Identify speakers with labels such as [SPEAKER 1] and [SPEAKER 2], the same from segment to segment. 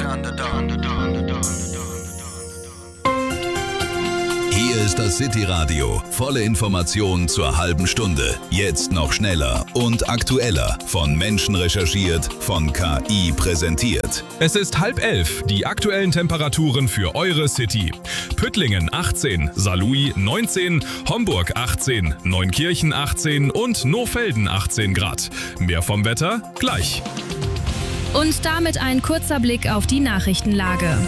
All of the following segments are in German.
[SPEAKER 1] Hier ist das City-Radio. Volle Information zur halben Stunde. Jetzt noch schneller und aktueller. Von Menschen recherchiert, von KI präsentiert.
[SPEAKER 2] Es ist 10:30. Die aktuellen Temperaturen für eure City. Püttlingen 18, Saarlouis 19, Homburg 18, Neunkirchen 18 und Nohfelden 18 Grad. Mehr vom Wetter gleich.
[SPEAKER 3] Und damit ein kurzer Blick auf die Nachrichtenlage.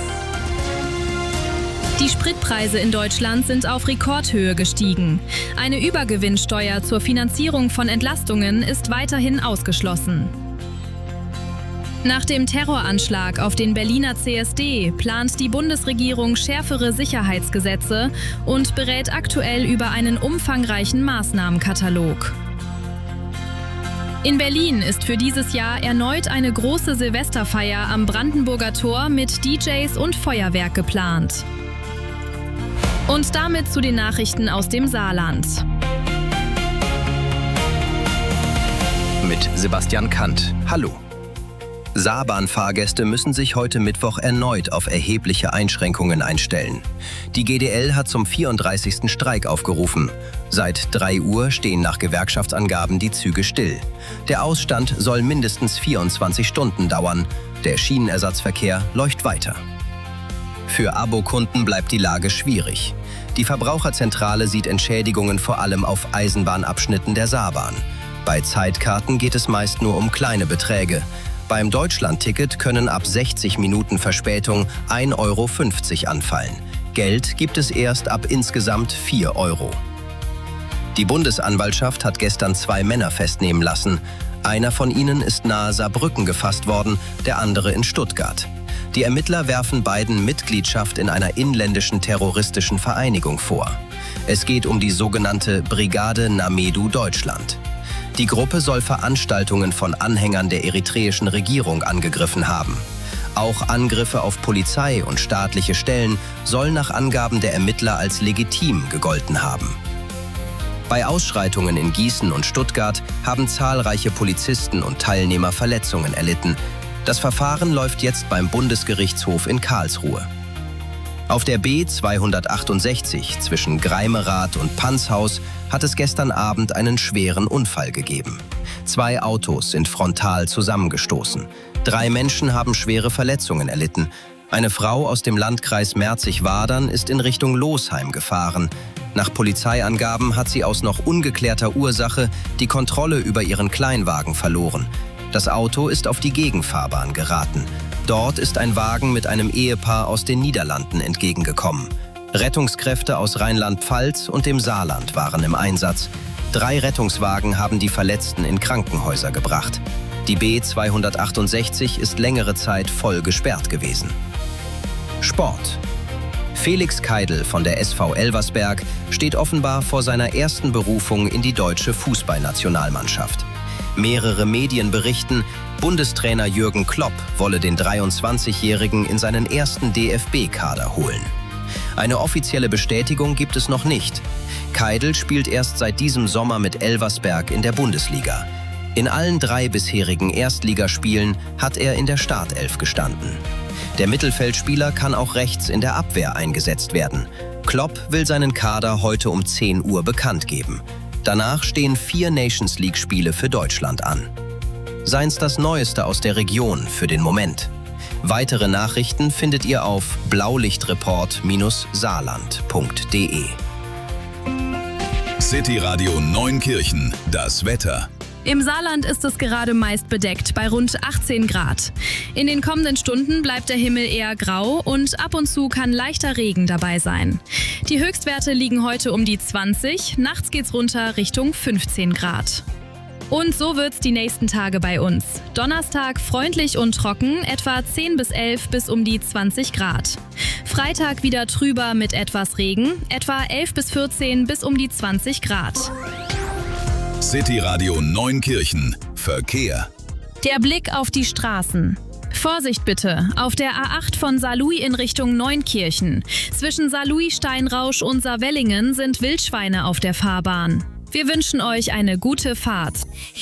[SPEAKER 3] Die Spritpreise in Deutschland sind auf Rekordhöhe gestiegen. Eine Übergewinnsteuer zur Finanzierung von Entlastungen ist weiterhin ausgeschlossen. Nach dem Terroranschlag auf den Berliner CSD plant die Bundesregierung schärfere Sicherheitsgesetze und berät aktuell über einen umfangreichen Maßnahmenkatalog. In Berlin ist für dieses Jahr erneut eine große Silvesterfeier am Brandenburger Tor mit DJs und Feuerwerk geplant. Und damit zu den Nachrichten aus dem Saarland.
[SPEAKER 4] Mit Sebastian Kant. Hallo. Saarbahn-Fahrgäste müssen sich heute Mittwoch erneut auf erhebliche Einschränkungen einstellen. Die GDL hat zum 34. Streik aufgerufen. Seit 3 Uhr stehen nach Gewerkschaftsangaben die Züge still. Der Ausstand soll mindestens 24 Stunden dauern. Der Schienenersatzverkehr läuft weiter. Für Abokunden bleibt die Lage schwierig. Die Verbraucherzentrale sieht Entschädigungen vor allem auf Eisenbahnabschnitten der Saarbahn. Bei Zeitkarten geht es meist nur um kleine Beträge. Beim Deutschland-Ticket können ab 60 Minuten Verspätung 1,50 € anfallen. Geld gibt es erst ab insgesamt 4 €. Die Bundesanwaltschaft hat gestern 2 Männer festnehmen lassen. Einer von ihnen ist nahe Saarbrücken gefasst worden, der andere in Stuttgart. Die Ermittler werfen beiden Mitgliedschaft in einer inländischen terroristischen Vereinigung vor. Es geht um die sogenannte Brigade Namedu Deutschland. Die Gruppe soll Veranstaltungen von Anhängern der eritreischen Regierung angegriffen haben. Auch Angriffe auf Polizei und staatliche Stellen sollen nach Angaben der Ermittler als legitim gegolten haben. Bei Ausschreitungen in Gießen und Stuttgart haben zahlreiche Polizisten und Teilnehmer Verletzungen erlitten. Das Verfahren läuft jetzt beim Bundesgerichtshof in Karlsruhe. Auf der B268 zwischen Greimerath und Panzhaus hat es gestern Abend einen schweren Unfall gegeben. 2 Autos sind frontal zusammengestoßen. 3 Menschen haben schwere Verletzungen erlitten. Eine Frau aus dem Landkreis Merzig-Wadern ist in Richtung Losheim gefahren. Nach Polizeiangaben hat sie aus noch ungeklärter Ursache die Kontrolle über ihren Kleinwagen verloren. Das Auto ist auf die Gegenfahrbahn geraten. Dort ist ein Wagen mit einem Ehepaar aus den Niederlanden entgegengekommen. Rettungskräfte aus Rheinland-Pfalz und dem Saarland waren im Einsatz. 3 Rettungswagen haben die Verletzten in Krankenhäuser gebracht. Die B268 ist längere Zeit voll gesperrt gewesen. Sport. Felix Keidl von der SV Elversberg steht offenbar vor seiner ersten Berufung in die deutsche Fußballnationalmannschaft. Mehrere Medien berichten, Bundestrainer Jürgen Klopp wolle den 23-Jährigen in seinen ersten DFB-Kader holen. Eine offizielle Bestätigung gibt es noch nicht. Keidl spielt erst seit diesem Sommer mit Elversberg in der Bundesliga. In allen 3 bisherigen Erstligaspielen hat er in der Startelf gestanden. Der Mittelfeldspieler kann auch rechts in der Abwehr eingesetzt werden. Klopp will seinen Kader heute um 10 Uhr bekannt geben. Danach stehen 4 Nations-League-Spiele für Deutschland an. Seien's das Neueste aus der Region für den Moment. Weitere Nachrichten findet ihr auf blaulichtreport-saarland.de.
[SPEAKER 1] City-Radio Neunkirchen, das Wetter.
[SPEAKER 3] Im Saarland ist es gerade meist bedeckt, bei rund 18 Grad. In den kommenden Stunden bleibt der Himmel eher grau und ab und zu kann leichter Regen dabei sein. Die Höchstwerte liegen heute um die 20, nachts geht's runter Richtung 15 Grad. Und so wird's die nächsten Tage bei uns. Donnerstag freundlich und trocken, etwa 10 bis 11 bis um die 20 Grad. Freitag wieder trüber mit etwas Regen, etwa 11 bis 14 bis um die 20 Grad.
[SPEAKER 1] City-Radio Neunkirchen. Verkehr.
[SPEAKER 3] Der Blick auf die Straßen. Vorsicht bitte, auf der A8 von Saarlouis in Richtung Neunkirchen. Zwischen Saarlouis, Steinrausch und Saarwellingen sind Wildschweine auf der Fahrbahn. Wir wünschen euch eine gute Fahrt.